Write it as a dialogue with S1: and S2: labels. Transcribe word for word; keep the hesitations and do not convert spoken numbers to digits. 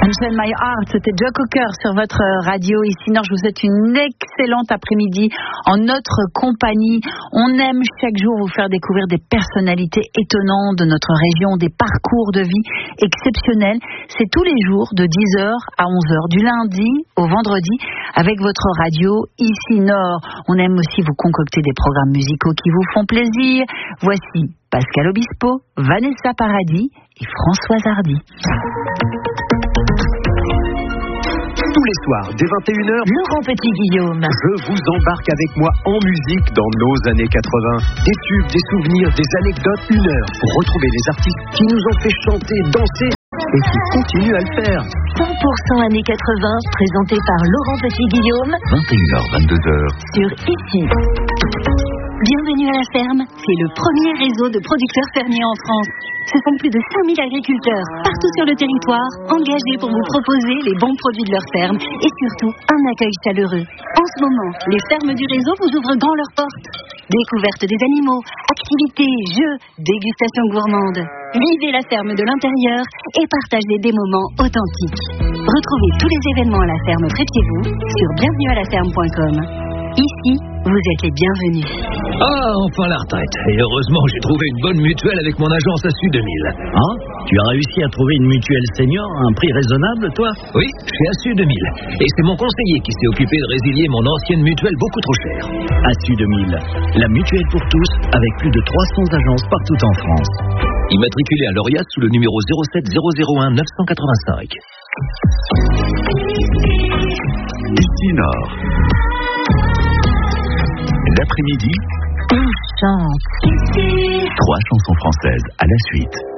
S1: Angel My Heart, c'était Joe Cocker sur votre radio ici Nord. Je vous souhaite une excellente après-midi en notre compagnie. On aime chaque jour vous faire découvrir des personnalités étonnantes de notre région, des parcours de vie exceptionnels. C'est tous les jours de dix heures à onze heures, du lundi au vendredi, avec votre radio ici Nord. On aime aussi vous concocter des programmes musicaux qui vous font plaisir. Voici Pascal Obispo, Vanessa Paradis et Françoise Hardy.
S2: Tous les soirs, dès vingt et une heures,
S3: Laurent Petit-Guillaume.
S2: Je vous embarque avec moi en musique dans nos années quatre-vingts. Des tubes, des souvenirs, des anecdotes, une heure pour retrouver les artistes qui nous ont fait chanter, danser et qui continuent à le faire.
S3: cent pour cent années quatre-vingts, présenté par Laurent Petit-Guillaume.
S2: vingt et une heures, vingt-deux heures.
S3: Sur Ici. Bienvenue à la ferme, c'est le premier réseau de producteurs fermiers en France. Ce sont plus de cinq mille agriculteurs, partout sur le territoire, engagés pour vous proposer les bons produits de leur ferme et surtout un accueil chaleureux. En ce moment, les fermes du réseau vous ouvrent grand leurs portes. Découverte des animaux, activités, jeux, dégustations gourmandes. Vivez la ferme de l'intérieur et partagez des moments authentiques. Retrouvez tous les événements à la ferme près de chez vous sur bienvenue à la ferme point com. Ici, vous êtes les bienvenus.
S4: Ah, enfin la retraite. Et heureusement, j'ai trouvé une bonne mutuelle avec mon agence A S U deux mille.
S5: Ah, tu as réussi à trouver une mutuelle senior à un prix raisonnable, toi?
S4: Oui, chez A S U deux mille. Et c'est mon conseiller qui s'est occupé de résilier mon ancienne mutuelle beaucoup trop chère.
S5: A S U deux mille, la mutuelle pour tous, avec plus de trois cents agences partout en France.
S4: Immatriculé à Lauriat sous le numéro zéro sept zéro zéro un neuf cent quatre-vingt-cinq.
S2: Ici Nord. L'après-midi,
S3: On chante.
S2: trois chansons françaises à la suite.